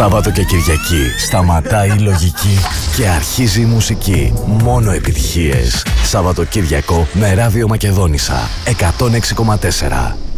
Σάββατο και Κυριακή σταματάει η λογική και αρχίζει η μουσική. Μόνο επιτυχίες. Σαββατοκύριακο με Ράδιο Μακεδόνισσα 106,4.